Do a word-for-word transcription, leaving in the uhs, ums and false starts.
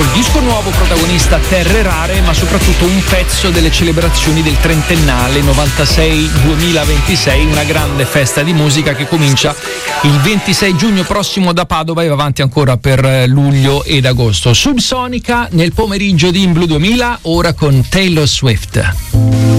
col disco nuovo protagonista Terre Rare, ma soprattutto un pezzo delle celebrazioni del trentennale novantasei duemilaventisei, una grande festa di musica che comincia il ventisei giugno prossimo da Padova e va avanti ancora per luglio ed agosto. Subsonica nel pomeriggio di In Blu duemila, ora con Taylor Swift.